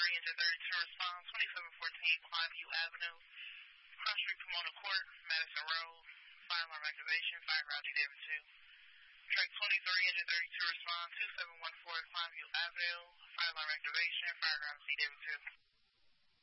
Engine 32 respond, 2714 Cliveview Avenue, Cross Street Pomona Court, Madison Road, fire alarm activation, fire ground D-David 2. Track 23, Engine 32 respond, 2714 Cliveview Avenue, fire alarm activation, fire ground D-David 2.